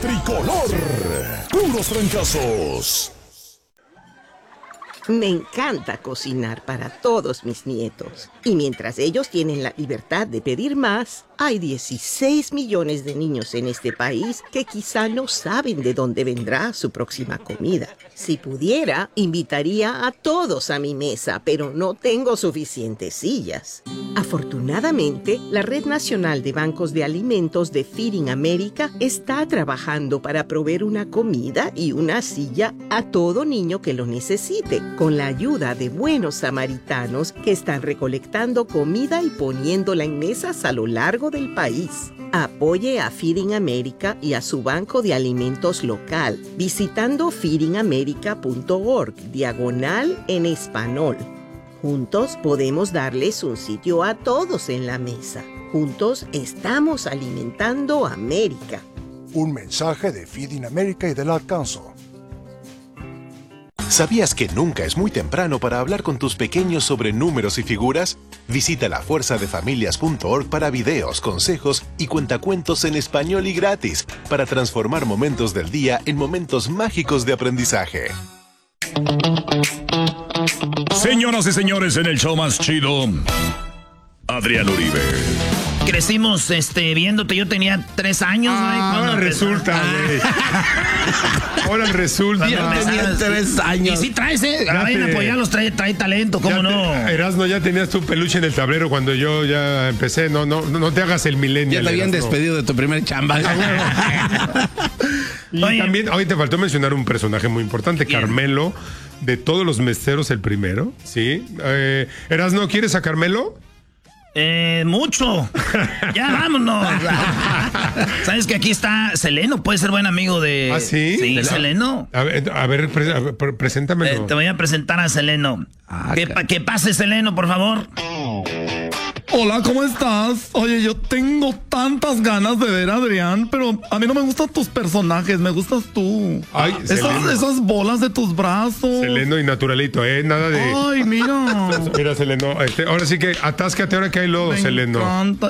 Tricolor, puros trancazos. Me encanta cocinar para todos mis nietos. Y mientras ellos tienen la libertad de pedir más, hay 16 millones de niños en este país que quizá no saben de dónde vendrá su próxima comida. Si pudiera, invitaría a todos a mi mesa, pero no tengo suficientes sillas. Afortunadamente, la Red Nacional de Bancos de Alimentos de Feeding America está trabajando para proveer una comida y una silla a todo niño que lo necesite, con la ayuda de buenos samaritanos que están recolectando comida y poniéndola en mesas a lo largo del país. Apoye a Feeding America y a su banco de alimentos local visitando feedingamerica.org/en español. Juntos podemos darles un sitio a todos en la mesa. Juntos estamos alimentando América. Un mensaje de Feeding America y del Arkansas. ¿Sabías que nunca es muy temprano para hablar con tus pequeños sobre números y figuras? Visita lafuerzadefamilias.org para videos, consejos y cuentacuentos en español y gratis para transformar momentos del día en momentos mágicos de aprendizaje. Señoras y señores, en el show más chido, Adrián Uribe. Crecimos viéndote, yo tenía 3 años, güey. Ahora resulta, güey. Ahora resulta. Yo tenía 3 años. Y sí traes, vayan a apoyarlos, trae talento, ¿cómo no? Erasmo, ya tenías tu peluche en el tablero cuando yo ya empecé. No te hagas el millennial. Ya te habían Erasmo. despedido de tu primer chamba. Y Oye, también, hoy te faltó mencionar un personaje muy importante, ¿quién? Carmelo, de todos los meseros el primero, ¿sí? Erasmo, ¿quieres a Carmelo? Mucho. Ya vámonos. ¿Sabes que aquí está Seleno? Puede ser buen amigo de... ¿Ah, sí? Sí, Seleno. A ver, preséntamelo. Te voy a presentar a Seleno. Que pase, Seleno, por favor. Hola, ¿cómo estás? Oye, yo tengo tantas ganas de ver a Adrián, pero a mí no me gustan tus personajes, me gustas tú. Ay, Seleno. Esas bolas de tus brazos. Seleno y naturalito, nada de... Ay, mira. Mira, Seleno, ahora sí que atáscate ahora que hay lodo, Me Seleno. encanta.